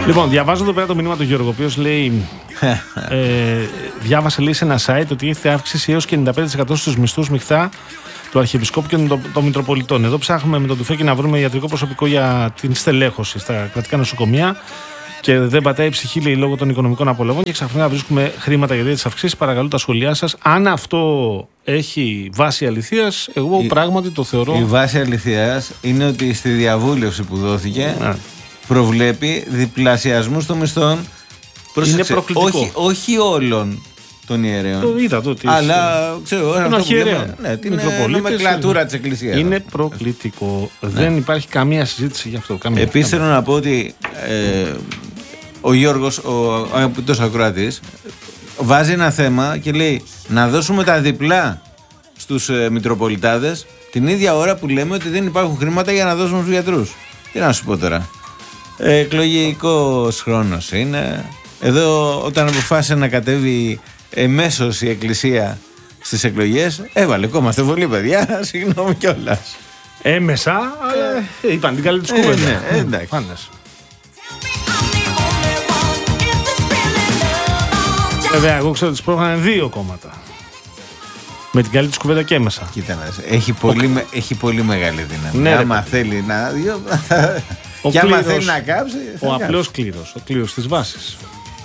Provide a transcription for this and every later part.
Λοιπόν, διαβάζω εδώ πέρα το μήνυμα του Γιώργου, ο οποίος λέει, διάβασε λέει σε ένα site ότι έχετε αύξηση έως και 95% στους μισθούς μειχτά του Αρχιεπισκόπου και των Μητροπολιτών. Εδώ ψάχνουμε με τον Τουφέκη να βρούμε ιατρικό προσωπικό για την στελέχωση στα κρατικά νοσοκομεία και δεν πατάει η ψυχή, λέει, λόγω των οικονομικών απολαβών και ξαφνικά βρίσκουμε χρήματα για τις αυξήσεις. Παρακαλώ τα σχόλιά σας. Αν αυτό έχει βάση αληθείας, εγώ πράγματι το θεωρώ. Η βάση αληθείας είναι ότι στη διαβούλευση που δόθηκε προβλέπει διπλασιασμούς των μισθών. Είναι προκλητικό. Όχι όλων των ιερέων. Το είδα το. Αλλά ξέρω, είναι αρχιερέων. Ναι, την νομεκλατούρα της Εκκλησίας. Είναι προκλητικό. Δεν υπάρχει καμία συζήτηση γι' αυτό. Επίσης θέλω να πω ότι ο Γιώργος, ο αγαπητός ακροατής, βάζει ένα θέμα και λέει να δώσουμε τα διπλά στους Μητροπολιτάδες την ίδια ώρα που λέμε ότι δεν υπάρχουν χρήματα για να δώσουμε στους γιατρούς. Τι να σου πω τώρα. Εκλογικός χρόνος είναι. Εδώ όταν αποφάσισε να κατέβει εμέσως η Εκκλησία στις εκλογές, έβαλε κόμμα στη Βουλή, παιδιά, συγγνώμη κιόλας. Έμεσα, αλλά είπαν την καλή τους κουβέντα. Εντάξει. Βέβαια, εγώ ξέρω ότι τις πρόχανε 2 κόμματα. Με την καλή τους κουβέντα και έμεσα. Κοίτα, έχει πολύ μεγάλη δύναμη. Ναι, άμα θέλει να... Και άμα θέλει να κάψει... Ο απλός κλήρος, ο κλήρος της βάσης.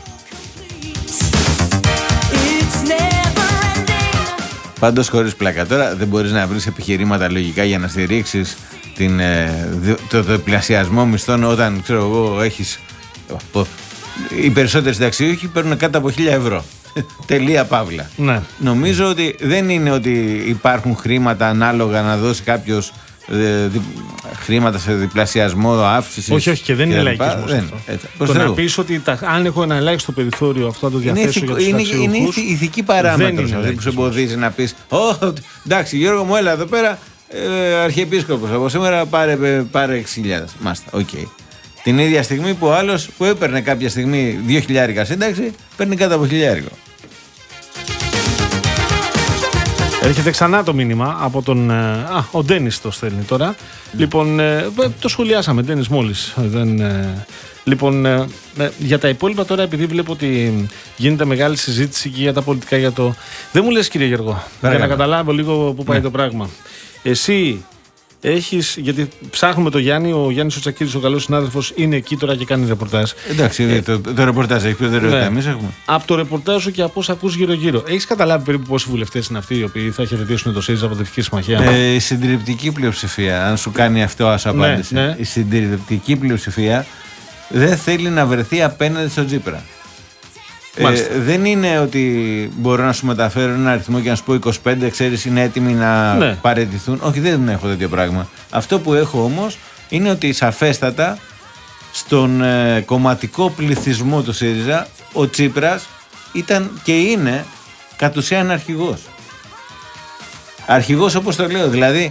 Πάντως χωρίς πλάκα. Τώρα δεν μπορείς να βρεις επιχειρήματα λογικά για να στηρίξεις το διπλασιασμό μισθών όταν, ξέρω εγώ, έχεις... Οι περισσότεροι συνταξιούχοι παίρνουν κάτω από 1.000 ευρώ. Τελεία παύλα. Ναι. Νομίζω ότι δεν είναι ότι υπάρχουν χρήματα ανάλογα να δώσει κάποιος χρήματα σε διπλασιασμό, αύξηση. Όχι, και δεν είναι λαϊκισμός αυτό. Το να πεις ότι αν έχω ένα ελάχιστο περιθώριο αυτό το διαθέσω για τους συνταξιούχους. Είναι ηθική παράμετρος αυτή που σε εμποδίζει να πεις εντάξει Γιώργο μου, έλα εδώ πέρα, Αρχιεπίσκοπος από σήμερα πάρε 6.000. Μάστα, οκ. Την ίδια στιγμή που ο άλλος που έπαιρνε κάποια στιγμή 2.000 σύνταξη παίρνει κάτω από 1.000. Έρχεται ξανά το μήνυμα από τον. Ο Ντένις το στέλνει τώρα. Λοιπόν, το σχολιάσαμε, Ντένις, μόλις. Λοιπόν, για τα υπόλοιπα τώρα, επειδή βλέπω ότι γίνεται μεγάλη συζήτηση και για τα πολιτικά, για το. Δεν μου λες, κύριε Γιώργο, για να καταλάβω λίγο πού πάει το πράγμα. Εσύ έχεις, γιατί ψάχνουμε τον Γιάννη, ο Γιάννης ο Τσακίρης, ο καλός συνάδελφος, είναι εκεί τώρα και κάνει ρεπορτάζ. Εντάξει, το ρεπορτάζ έχει προτεραιότητα, εμείς έχουμε. Από το ρεπορτάζ σου και από όσα ακούς γύρω-γύρω, έχεις καταλάβει περίπου πόσοι βουλευτές είναι αυτοί οι οποίοι θα χαιρετήσουν το ΣΥΡΙΖΑ από τη Δυτική Συμμαχία? Η συντριπτική πλειοψηφία, αν σου κάνει αυτό ως απάντηση, η συντριπτική πλειοψηφία δεν θέλει να βρεθεί απέναντι στον Τσίπρα. Δεν είναι ότι μπορώ να σου μεταφέρω ένα αριθμό και να σου πω 25, ξέρεις, είναι έτοιμοι να παραιτηθούν. Όχι, δεν έχω τέτοιο πράγμα. Αυτό που έχω όμως είναι ότι σαφέστατα στον κομματικό πληθυσμό του ΣΥΡΙΖΑ ο Τσίπρας ήταν και είναι κατ' ουσίαν αρχηγός. Αρχηγός, όπως το λέω, δηλαδή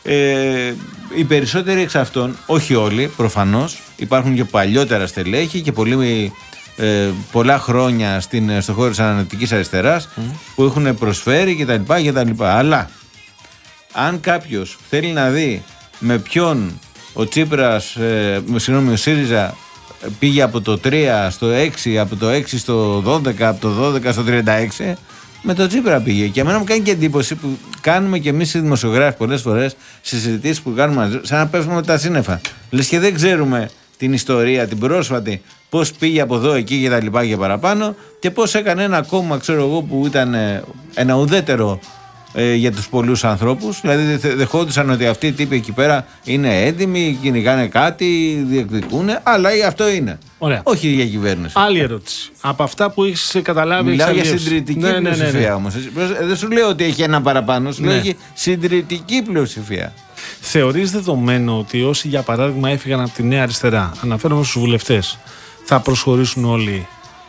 οι περισσότεροι εξ αυτών, όχι όλοι προφανώς, υπάρχουν και παλιότερα στελέχη και πολλά χρόνια στον χώρο της ανανεωτικής αριστεράς που έχουν προσφέρει κτλ. Αλλά αν κάποιος θέλει να δει με ποιον ο Τσίπρας, ο ΣΥΡΙΖΑ πήγε από το 3 στο 6, από το 6 στο 12, από το 12 στο 36, με το Τσίπρα πήγε. Και εμένα μου κάνει και εντύπωση που κάνουμε και εμείς οι δημοσιογράφοι πολλές φορές στις συζητήσεις που κάνουμε, σαν να πέφτουμε με τα σύννεφα. Λες και δεν ξέρουμε την ιστορία, την πρόσφατη, πώς πήγε από εδώ, εκεί και τα λοιπά και παραπάνω, και πώς έκανε ένα κόμμα, ξέρω εγώ, που ήταν ένα ουδέτερο για τους πολλούς ανθρώπους. Δηλαδή δεχόντουσαν ότι αυτοί οι τύποι εκεί πέρα είναι έτοιμοι, κυνηγάνε κάτι, διεκδικούν, αλλά αυτό είναι. Ωραία. Όχι για κυβέρνηση. Άλλη ερώτηση. Από αυτά που έχεις καταλάβει. Μιλάω για συντριπτική πλειοψηφία όμως. Δεν σου λέω ότι έχει ένα παραπάνω, σου λέω ότι έχει συντριπτική πλειοψηφία. Θεωρείς δεδομένο ότι όσοι για παράδειγμα έφυγαν από τη Νέα Αριστερά, αναφέρομαι στους βουλευτές, θα προσχωρήσουν όλοι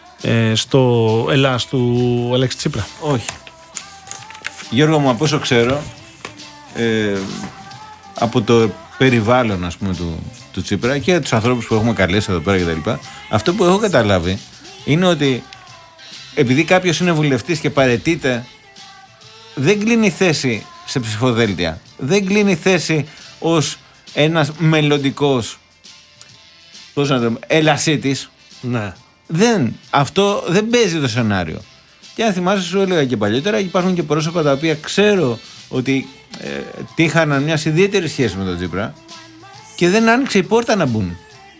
στο Ελλάς του Αλέξη Τσίπρα? Όχι. Γιώργο μου, από όσο ξέρω, από το περιβάλλον, ας πούμε, του Τσίπρα και τους ανθρώπους που έχουμε καλέσει εδώ πέρα κτλ., αυτό που έχω καταλάβει είναι ότι επειδή κάποιος είναι βουλευτής και παραιτείται, δεν κλείνει θέση σε ψηφοδέλτια. Δεν κλείνει θέση ως ένας μελλοντικός ελασίτης. Ναι. Αυτό δεν παίζει το σενάριο. Και αν θυμάσαι, σου έλεγα και παλιότερα, υπάρχουν και πρόσωπα τα οποία ξέρω ότι τύχαναν μια ιδιαίτερη σχέση με τον Τσίπρα και δεν άνοιξε η πόρτα να μπουν.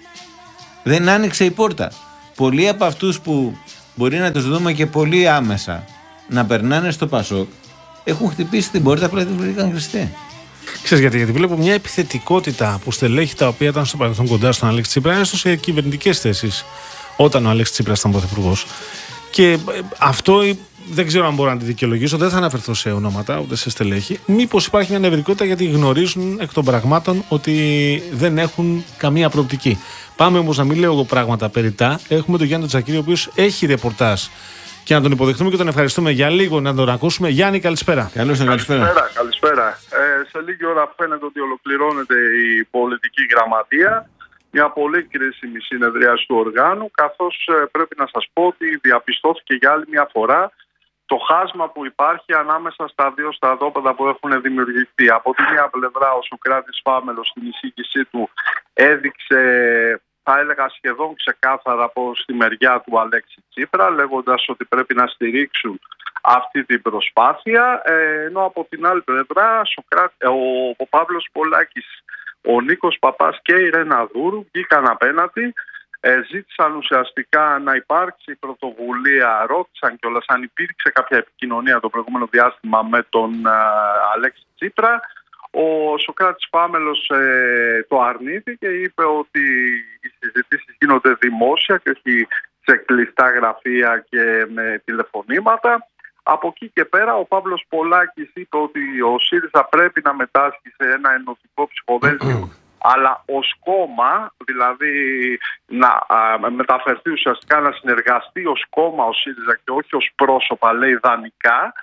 Δεν άνοιξε η πόρτα. Πολλοί από αυτούς που μπορεί να τους δούμε και πολύ άμεσα να περνάνε στο Πασόκ έχουν χτυπήσει την πόρτα, απλά δεν βρήκαν χρηστή. Ξέρεις γιατί βλέπω μια επιθετικότητα που στελέχη τα οποία ήταν στο παρελθόν κοντά στον Αλέξη Τσίπρα, έστω σε κυβερνητικές θέσεις, όταν ο Αλέξης Τσίπρας ήταν πρωθυπουργός. Και αυτό δεν ξέρω αν μπορώ να τη δικαιολογήσω, δεν θα αναφερθώ σε ονόματα ούτε σε στελέχη. Μήπως υπάρχει μια νευρικότητα γιατί γνωρίζουν εκ των πραγμάτων ότι δεν έχουν καμία προοπτική. Πάμε όμως να μην λέω εγώ πράγματα περιττά. Έχουμε τον Γιάννη Τζακίρη, ο οποίος έχει ρεπορτάζ. Και να τον υποδεχτούμε και τον ευχαριστούμε για λίγο να τον ακούσουμε. Γιάννη, καλησπέρα. Καλησπέρα. Σε λίγη ώρα φαίνεται ότι ολοκληρώνεται η πολιτική γραμματεία. Μια πολύ κρίσιμη συνεδρίαση του οργάνου, καθώς πρέπει να σας πω ότι διαπιστώθηκε για άλλη μια φορά το χάσμα που υπάρχει ανάμεσα στα δύο στρατόπεδα που έχουν δημιουργηθεί. Από τη μία πλευρά ο Σωκράτης Φάμελος στην εισήγησή του έδειξε, θα έλεγα σχεδόν ξεκάθαρα, προς τη μεριά του Αλέξη Τσίπρα, λέγοντας ότι πρέπει να στηρίξουν αυτή την προσπάθεια, ενώ από την άλλη πλευρά ο Παύλος Πολάκης, ο Νίκος Παπάς και η Ρένα Δούρου βγήκαν απέναντι, ζήτησαν ουσιαστικά να υπάρξει πρωτοβουλία, ρώτησαν κιόλας αν υπήρξε κάποια επικοινωνία το προηγούμενο διάστημα με τον Αλέξη Τσίπρα. Ο Σωκράτης Φάμελος το αρνήθηκε και είπε ότι οι συζητήσεις γίνονται δημόσια και όχι σε κλειστά γραφεία και με τηλεφωνήματα. Από εκεί και πέρα ο Παύλος Πολάκης είπε ότι ο ΣΥΡΙΖΑ πρέπει να μετάσχει σε ένα ενωτικό ψηφοδέλτιο, αλλά ως κόμμα, δηλαδή να μεταφερθεί ουσιαστικά να συνεργαστεί ως κόμμα ο ΣΥΡΙΖΑ και όχι ως πρόσωπα, λέει, ιδανικά,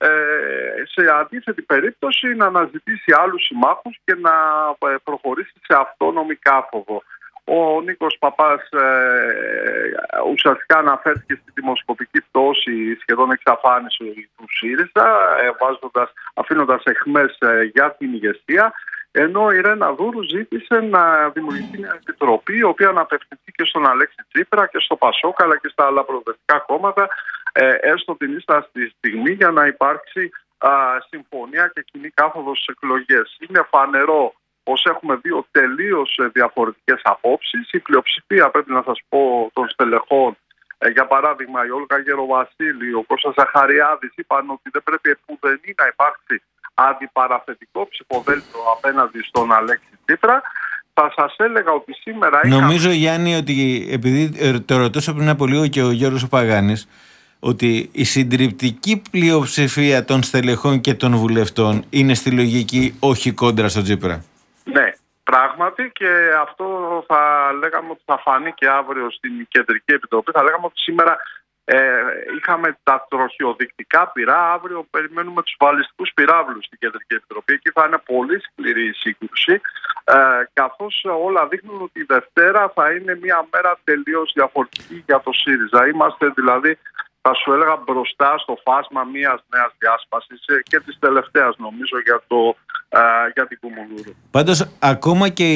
σε αντίθετη περίπτωση να αναζητήσει άλλους συμμάχους και να προχωρήσει σε αυτόνομη κάθοδο. Ο Νίκος Παπάς ουσιαστικά αναφέρθηκε στη δημοσκοπική πτώση, σχεδόν εξαφάνιση του ΣΥΡΙΖΑ, αφήνοντας αιχμές για την ηγεσία, ενώ η Ρένα Δούρου ζήτησε να δημιουργηθεί μια επιτροπή, η οποία να απευθυνθεί και στον Αλέξη Τσίπρα και στο Πασόκ, αλλά και στα άλλα προοδευτικά κόμματα, έστω την ίστατη στιγμή, για να υπάρξει συμφωνία και κοινή κάθοδος στις εκλογές. Είναι φανερό πως έχουμε δύο τελείως διαφορετικές απόψεις. Η πλειοψηφία, πρέπει να σας πω, των στελεχών, για παράδειγμα η Όλγα Γεροβασίλη, ο Κώστας Ζαχαριάδης, είπαν ότι δεν πρέπει επουδενή να υπάρξει αντιπαραθετικό ψηφοδέλτιο απέναντι στον Αλέξη Τσίπρα. Θα σας έλεγα ότι σήμερα... Νομίζω, Γιάννη, ότι επειδή το ρωτούσα πριν από λίγο και ο Γιώργος ο Παγάνης, ότι η συντριπτική πλειοψηφία των στελεχών και των βουλευτών είναι στη λογική όχι κόντρα στον Τσίπρα. Ναι, πράγματι, και αυτό θα λέγαμε ότι θα φανεί και αύριο στην Κεντρική Επιτροπή. Θα λέγαμε ότι σήμερα είχαμε τα τροχιοδεικτικά πυρά, αύριο περιμένουμε τους βαλιστικούς πυράβλους στην Κεντρική Επιτροπή. Εκεί θα είναι πολύ σκληρή η σύγκρουση, καθώς όλα δείχνουν ότι η Δευτέρα θα είναι μια μέρα τελείως διαφορετική για το ΣΥΡΙΖΑ. Είμαστε δηλαδή, θα σου έλεγα, μπροστά στο φάσμα μιας νέας διάσπασης και της τελευταίας, νομίζω, για την Κουμουνδούρου. Πάντως, ακόμα και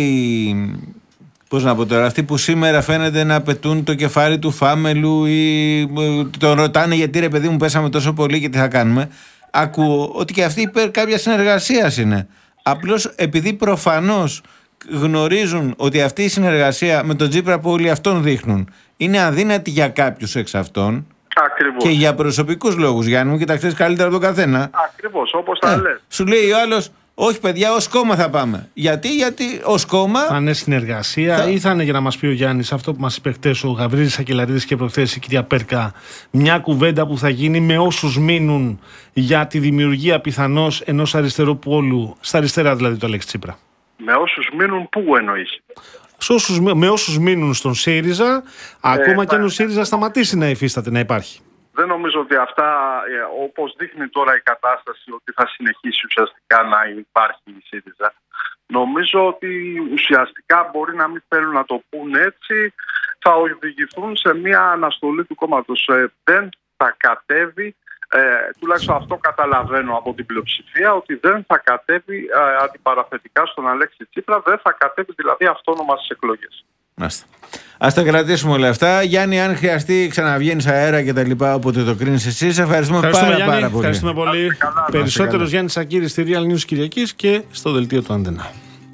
αυτοί που σήμερα φαίνεται να πετούν το κεφάλι του Φάμελου ή τον ρωτάνε γιατί, ρε παιδί μου, πέσαμε τόσο πολύ και τι θα κάνουμε, ακούω ότι και αυτοί υπέρ κάποια συνεργασίας είναι. Απλώς επειδή προφανώς γνωρίζουν ότι αυτή η συνεργασία με τον Τσίπρα που όλοι αυτόν δείχνουν είναι αδύνατη για κάποιους εξ αυτών. Ακριβώς. Και για προσωπικούς λόγους, Γιάννη μου, και τα ξέρεις καλύτερα από τον καθένα. Ακριβώς, όπως τα λες. Σου λέει ο άλλος, όχι παιδιά, ως κόμμα θα πάμε. Γιατί ως κόμμα. Θα είναι συνεργασία ή θα είναι, για να μας πει ο Γιάννης, αυτό που μας είπε χτες ο Γαβρίλης Ακελαρίδης και προχθές η κυρία Πέρκα, μια κουβέντα που θα γίνει με όσους μείνουν για τη δημιουργία πιθανώς ενός αριστερού πόλου, στα αριστερά δηλαδή του Αλέξη Τσίπρα. Με όσους μείνουν, πού εννοείς? Με όσους μείνουν στον ΣΥΡΙΖΑ, ακόμα και αν ο ΣΥΡΙΖΑ σταματήσει να υφίσταται, να υπάρχει. Δεν νομίζω ότι αυτά, όπως δείχνει τώρα η κατάσταση, ότι θα συνεχίσει ουσιαστικά να υπάρχει η ΣΥΡΙΖΑ. Νομίζω ότι ουσιαστικά μπορεί να μην θέλουν να το πούν έτσι, θα οδηγηθούν σε μια αναστολή του κόμματος. Δεν θα κατέβει, τουλάχιστον αυτό καταλαβαίνω από την πλειοψηφία, ότι δεν θα κατέβει αντιπαραθετικά στον Αλέξη Τσίπρα, δεν θα κατέβει δηλαδή αυτόνομα στις εκλογές. Μάλιστα. Ας τα κρατήσουμε όλα αυτά. Γιάννη, αν χρειαστεί ξαναβγαίνεις αέρα και τα λοιπά, όποτε το κρίνεις εσύ, ευχαριστούμε πάρα πολύ. Ευχαριστούμε πολύ. Περισσότερος Γιάννης Σακύρης στη Real News Κυριακής και στο δελτίο του Αντένα.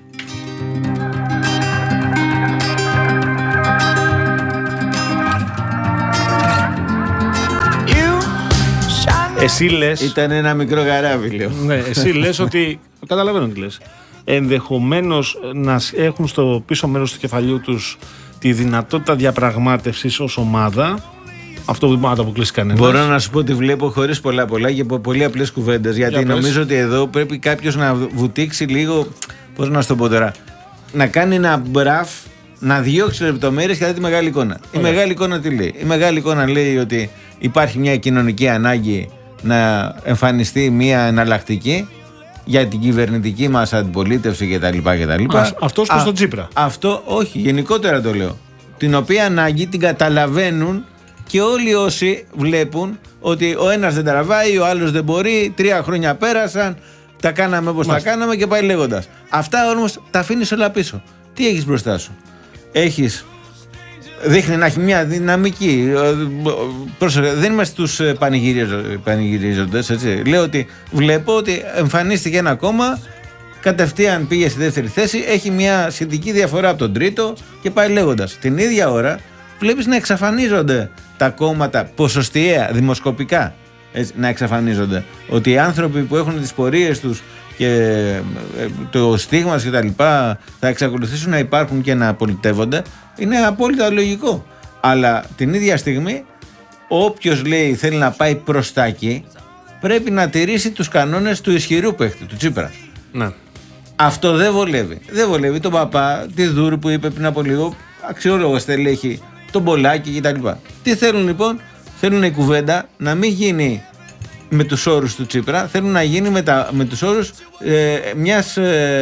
Εσύ λες. Ήταν ένα μικρό γαράβι, λέω. Ναι, εσύ λες ότι. Καταλαβαίνω τι λες. Ενδεχομένως να έχουν στο πίσω μέρος του κεφαλιού τους τη δυνατότητα διαπραγμάτευσης ως ομάδα. Αυτό που δεν αποκλείσει κανένας. Μπορώ να σου πω ότι βλέπω χωρίς πολλά και πολύ απλές κουβέντες. Γιατί νομίζω ότι εδώ πρέπει κάποιος να βουτήξει λίγο. Πώς να σου το πω τώρα. Να κάνει ένα μπραφ, να διώξει λεπτομέρειες και να δει τη μεγάλη εικόνα. Η μεγάλη εικόνα τι λέει? Η μεγάλη εικόνα λέει ότι υπάρχει μια κοινωνική ανάγκη να εμφανιστεί μια εναλλακτική για την κυβερνητική μας αντιπολίτευση κτλ. Αυτός προς τον Τσίπρα. Αυτό όχι, γενικότερα το λέω. Την οποία ανάγκη την καταλαβαίνουν και όλοι όσοι βλέπουν ότι ο ένας δεν τραβάει, ο άλλος δεν μπορεί, 3 χρόνια πέρασαν, τα κάναμε όπως τα κάναμε και πάει λέγοντας. Αυτά όμως τα αφήνεις όλα πίσω. Τι έχεις μπροστά σου? Έχεις. Δείχνει να έχει μια δυναμική. Πρόσεχε, δεν είμαστε τους πανηγυρίζοντες, έτσι. Λέω ότι βλέπω ότι εμφανίστηκε ένα κόμμα, κατευθείαν πήγε στη δεύτερη θέση, έχει μια σχετική διαφορά από τον τρίτο και πάει λέγοντας. Την ίδια ώρα βλέπεις να εξαφανίζονται τα κόμματα ποσοστιαία, δημοσκοπικά, έτσι, να εξαφανίζονται. Ότι οι άνθρωποι που έχουν τις πορείες τους και το στίγμα και τα λοιπά θα εξακολουθήσουν να υπάρχουν και να πολιτεύονται, είναι απόλυτα λογικό. Αλλά την ίδια στιγμή όποιος λέει θέλει να πάει προς τα εκεί πρέπει να τηρήσει τους κανόνες του ισχυρού παίχτη, του Τσίπρα. Ναι. Αυτό δεν βολεύει. Δεν βολεύει τον παπά, τη Δούρου που είπε πριν από λίγο, αξιόλογο στελέχη, τον Πολάκη κτλ. Τι θέλουν λοιπόν? Θέλουν η κουβέντα να μην γίνει με τους όρους του Τσίπρα, θέλουν να γίνει με τους όρους μιας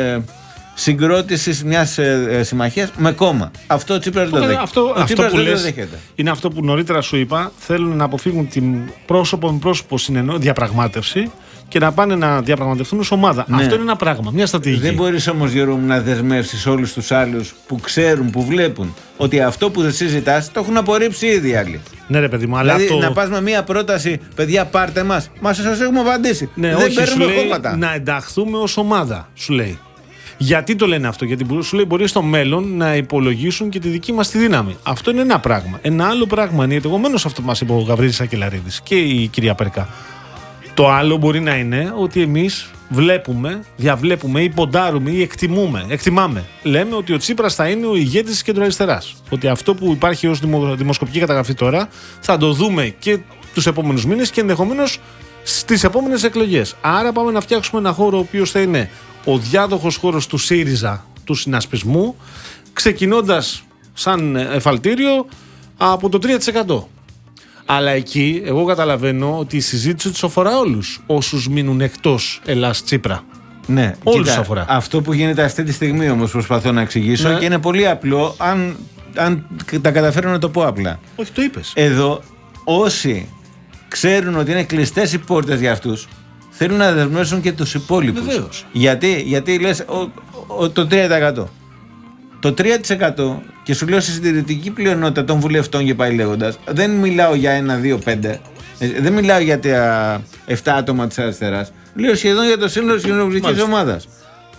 συγκρότησης, μιας συμμαχίας με κόμμα. Αυτό ο Τσίπρας δεν το δέχεται. Αυτό που λες είναι αυτό που νωρίτερα σου είπα. Θέλουν να αποφύγουν την πρόσωπο με πρόσωπο διαπραγμάτευση και να πάνε να διαπραγματευτούν ως ομάδα. Ναι. Αυτό είναι ένα πράγμα, μια στρατηγική. Δεν μπορείς όμως, Γιώργο μου, να δεσμεύσεις όλους τους άλλους που ξέρουν, που βλέπουν ότι αυτό που εσύ ζητάς το έχουν απορρίψει ήδη άλλοι. Ναι, ρε παιδί μου, αλλά. Δηλαδή να πας με μια πρόταση, παιδιά, πάρτε μας. Μας σας έχουμε απαντήσει. Ναι, δεν όχι, παίρνουμε σου λέει κόμματα. Να ενταχθούμε ως ομάδα, σου λέει. Γιατί το λένε αυτό? Γιατί σου λέει μπορεί στο μέλλον να υπολογίσουν και τη δική μας τη δύναμη. Αυτό είναι ένα πράγμα. Ένα άλλο πράγμα είναι επομένως αυτό που μας είπε ο Γαβρίλης Σακελαρίδης και η κυρία Περκά. Το άλλο μπορεί να είναι ότι εμείς βλέπουμε, διαβλέπουμε ή ποντάρουμε ή εκτιμάμε. Λέμε ότι ο Τσίπρας θα είναι ο ηγέτης της κεντροαριστεράς. Ότι αυτό που υπάρχει ως δημοσκοπική καταγραφή τώρα θα το δούμε και τους επόμενους μήνες και ενδεχομένως στις επόμενες εκλογές. Άρα πάμε να φτιάξουμε ένα χώρο ο οποίος θα είναι ο διάδοχος χώρος του ΣΥΡΙΖΑ, του συνασπισμού, ξεκινώντας σαν εφαλτήριο από το 3%. Αλλά εκεί εγώ καταλαβαίνω ότι η συζήτηση τους αφορά όλους όσους μείνουν εκτός Ελλάς Τσίπρα. Ναι, όλους τους αφορά. Αυτό που γίνεται αυτή τη στιγμή όμως προσπαθώ να εξηγήσω, ναι, και είναι πολύ απλό αν τα καταφέρω να το πω απλά. Όχι, το είπες. Εδώ όσοι ξέρουν ότι είναι κλειστές οι πόρτες για αυτούς θέλουν να δεσμεύσουν και τους υπόλοιπους. Βεβαίως. Γιατί λες το 3%. Το 3% και σου λέω στη συντηρητική πλειονότητα των βουλευτών και πάει λέγοντας, δεν μιλάω για 1, 2, 5, δεν μιλάω για τα 7 άτομα της αριστεράς, λέω σχεδόν για το σύνολο της κοινοβουλευτικής ομάδας.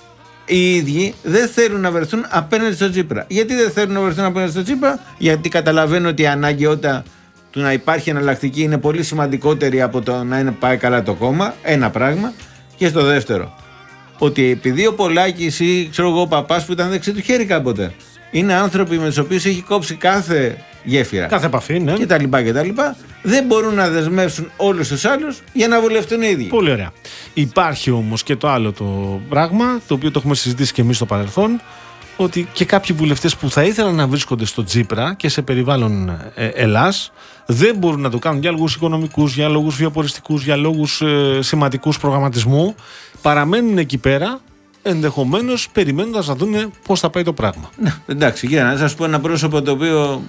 Οι ίδιοι δεν θέλουν να βρεθούν απέναντι στο Τσίπρα. Γιατί δεν θέλουν να βρεθούν απέναντι στο Τσίπρα? Γιατί καταλαβαίνουν ότι η αναγκαιότητα του να υπάρχει εναλλακτική είναι πολύ σημαντικότερη από το να πάει καλά το κόμμα. Ένα πράγμα. Και στο δεύτερο, ότι επειδή ο Πολάκης ή ξέρω εγώ ο παπάς που ήταν δεξί του χέρι κάποτε είναι άνθρωποι με τους οποίους έχει κόψει κάθε γέφυρα, κάθε επαφή, ναι, κτλ. Δεν μπορούν να δεσμεύσουν όλους τους άλλους για να βολευτούν οι ίδιοι. Πολύ ωραία. Υπάρχει όμως και το άλλο το πράγμα, το οποίο το έχουμε συζητήσει και εμείς στο παρελθόν, ότι και κάποιοι βουλευτές που θα ήθελαν να βρίσκονται στο Τσίπρα και σε περιβάλλον Ελλάς δεν μπορούν να το κάνουν για λόγους οικονομικούς, για λόγους βιοποριστικούς, για λόγους σημαντικούς προγραμματισμού. Παραμένουν εκεί πέρα, ενδεχομένως περιμένοντας να δουν πώς θα πάει το πράγμα. Ναι, εντάξει, κύριε, να σας πω ένα πρόσωπο το οποίο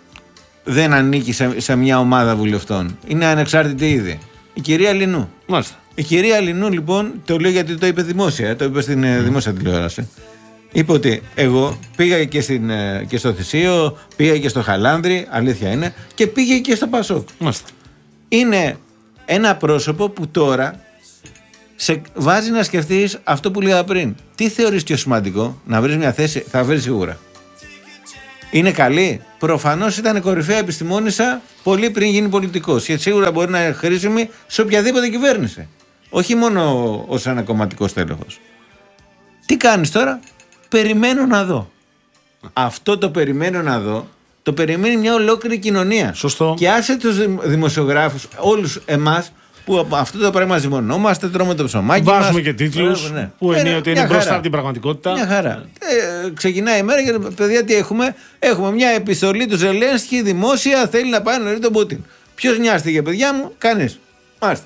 δεν ανήκει σε μια ομάδα βουλευτών. Είναι ανεξάρτητη ήδη. Η κυρία Λινού. Μάλιστα. Η κυρία Λινού, λοιπόν, το λέω γιατί το είπε δημόσια, το είπε στην δημόσια τηλεόραση. είπε ότι εγώ πήγα και στο Θησίο, πήγα και στο Χαλάνδρη, αλήθεια είναι, και πήγε και στο Πασόκ. Μάλιστα. Είναι ένα πρόσωπο που τώρα σε βάζει να σκεφτείς αυτό που λέγα πριν. Τι θεωρείς πιο σημαντικό, να βρεις μια θέση? Θα βρεις σίγουρα. Είναι καλή? Προφανώς ήταν κορυφαία επιστημόνισσα πολύ πριν γίνει πολιτικός και σίγουρα μπορεί να είναι χρήσιμη σε οποιαδήποτε κυβέρνηση. Όχι μόνο ως ανακομματικός τέλεχος. Τι κάνεις τώρα? Περιμένω να δω. Αυτό το περιμένω να δω το περιμένει μια ολόκληρη κοινωνία. Σωστό. Και άσε τους δημοσιογράφους, όλους εμάς που αυτό το πράγμα ζυμωνόμαστε, τρώμε το ψωμάκι μας. Βάζουμε και τίτλους που ενίοτε είναι μπροστά από την πραγματικότητα. Μια χαρά. Ξεκινάει η μέρα και παιδιά τι έχουμε? Έχουμε μια επιστολή του Ζελένσκι δημόσια, θέλει να πάει να ρίξει τον Πούτιν. Ποιος νοιάστηκε, παιδιά μου? Κανείς. Μάλιστα.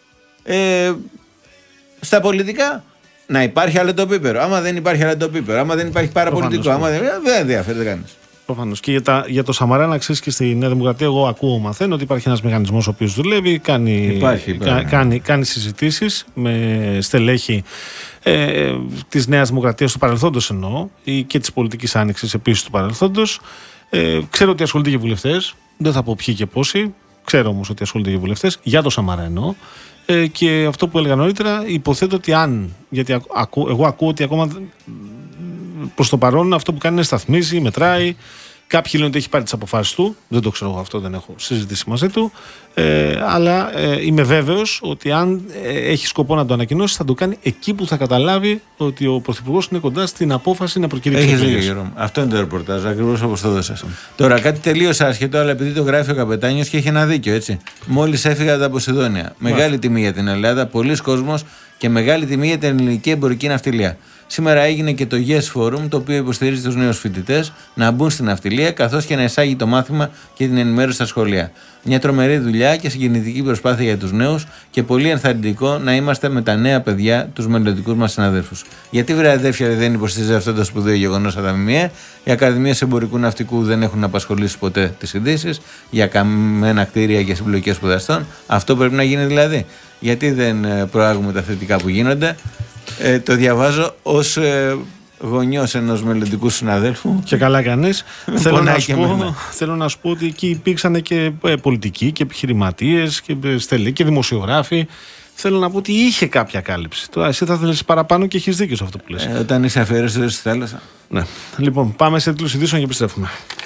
Στα πολιτικά να υπάρχει αλετοπίπερο. Άμα δεν υπάρχει αλετοπίπερο, άμα δεν υπάρχει παραπολιτικό, άμα δεν ενδιαφέρεται κανείς. Προφανώς. Και για το Σαμαρά, να ξέρεις, και στη Νέα Δημοκρατία, εγώ ακούω, μαθαίνω ότι υπάρχει ένας μηχανισμός ο οποίος δουλεύει, κάνει συζητήσεις με στελέχη της Νέας Δημοκρατίας του παρελθόντος, εννοώ, και της πολιτικής άνοιξης επίσης του παρελθόντος. Ξέρω ότι ασχολούνται και βουλευτές, δεν θα πω ποιοι και πόσοι, ξέρω όμως ότι ασχολούνται και βουλευτές, για το Σαμαρά εννοώ. Και αυτό που έλεγα νωρίτερα, υποθέτω ότι γιατί εγώ ακούω ότι ακόμα προς το παρόν αυτό που κάνει είναι σταθμίζει, μετράει. Κάποιοι λένε ότι έχει πάρει τις αποφάσεις του. Δεν το ξέρω εγώ αυτό, δεν έχω συζητήσει μαζί του. Αλλά είμαι βέβαιος ότι αν έχει σκοπό να το ανακοινώσει, θα το κάνει εκεί που θα καταλάβει ότι ο Πρωθυπουργός είναι κοντά στην απόφαση να προκηρύξει. Έχεις δίκιο, Γιώργο. Αυτό είναι το ρεπορτάζ, ακριβώς όπως το δώσες. Τώρα, κάτι τελείως άσχετο, αλλά επειδή το γράφει ο Καπετάνιος και έχει ένα δίκιο, έτσι. Μόλις έφυγα από Ποσειδόνια. Μεγάλη τιμή για την Ελλάδα, πολλοί κόσμος και μεγάλη τιμή για την ελληνική εμπορική ναυτιλία. Σήμερα έγινε και το Yes Forum, το οποίο υποστηρίζει τους νέους φοιτητές να μπουν στην ναυτιλία, καθώς και να εισάγει το μάθημα και την ενημέρωση στα σχολεία. Μια τρομερή δουλειά και συγκινητική προσπάθεια για τους νέους και πολύ ενθαρρυντικό να είμαστε με τα νέα παιδιά, τους μελλοντικούς μας συναδέλφους. Γιατί, βρε αδέρφια, δεν υποστηρίζει αυτό το σπουδαίο γεγονός από τα ΜΜΕ? Οι ακαδημίες εμπορικού ναυτικού δεν έχουν απασχολήσει ποτέ τις ειδήσεις για καμένα κτίρια και συμπλοκές σπουδαστών. Αυτό πρέπει να γίνει δηλαδή. Γιατί δεν προάγουμε τα θετικά που γίνονται? Το διαβάζω ως γονιός ενός μελλοντικού συναδέλφου. Και καλά κάνεις. Θέλω να σου πω ότι εκεί υπήρξαν και πολιτικοί και επιχειρηματίες και στελέχη και δημοσιογράφοι. Θέλω να πω ότι είχε κάποια κάλυψη. Τώρα εσύ θα θέλεις παραπάνω και έχεις δίκιο σε αυτό που λες. Όταν είσαι αφιέρωσης στη θάλασσα. Ναι. Λοιπόν, πάμε σε τίτλους ειδήσεων και επιστρέφουμε.